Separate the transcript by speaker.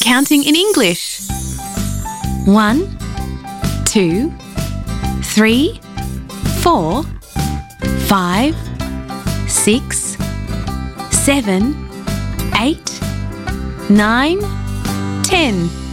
Speaker 1: counting in English. 1, 2, 3, 4, 5, 6, 7, 8, 9, 10.